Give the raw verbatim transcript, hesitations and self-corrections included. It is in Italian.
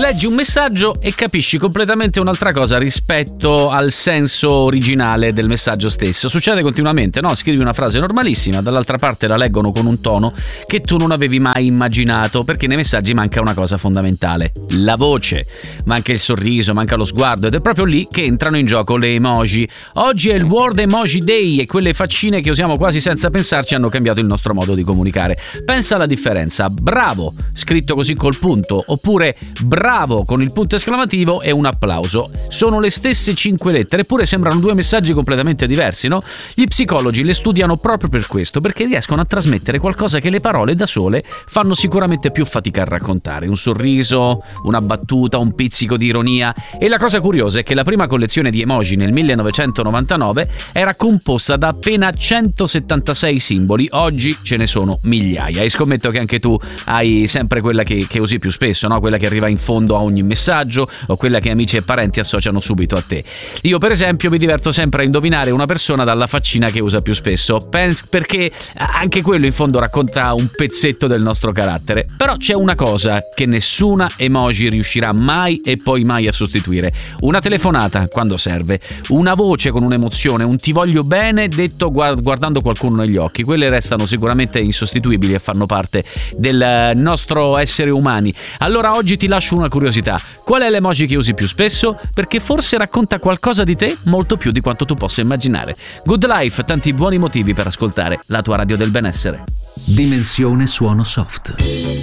leggi un messaggio e capisci completamente un'altra cosa rispetto al senso originale del messaggio stesso. Succede continuamente, no? Scrivi una frase normalissima, dall'altra parte la leggono con un tono che tu non avevi mai immaginato, perché nei messaggi manca una cosa fondamentale: la voce, manca il sorriso, manca lo sguardo, ed è proprio lì che entrano in gioco le emoji. Oggi è il World Emoji Day e quelle faccine che usiamo quasi senza pensarci hanno cambiato il nostro modo di comunicare. Pensa alla differenza: bravo scritto così col punto, oppure bravo con il punto esclamativo e un applauso. Sono le stesse cinque lettere, eppure sembrano due messaggi completamente diversi, no? Gli psicologi le studiano proprio per questo, perché riescono a trasmettere qualcosa che le parole da sole fanno sicuramente più fatica a raccontare: un sorriso, una battuta, un pizzico di ironia. E la cosa curiosa è che la prima collezione di emoji nel millenovecentonovantanove era composta da appena centosettantasei simboli. Oggi ce ne sono migliaia, e scommetto che anche tu hai sempre quella che, che usi più spesso, no? Quella che arriva in fondo a ogni messaggio, o quella che amici e parenti associano subito a te. Io per esempio mi diverto sempre a indovinare una persona dalla faccina che usa più spesso, Pens- perché anche quello in fondo racconta un pezzetto del nostro carattere. Però c'è una cosa che nessuna emoji riuscirà mai e poi mai a sostituire: una telefonata quando serve, una voce con un'emozione, un ti voglio bene detto guardando qualcuno negli occhi. Quelle restano sicuramente insostituibili e fanno parte del nostro essere umani. Allora oggi ti lascio una curiosità: qual è l'emoji che usi più spesso? Perché forse racconta qualcosa di te molto più di quanto tu possa immaginare. Good Life, tanti buoni motivi per ascoltare la tua radio del benessere. Dimensione suono soft.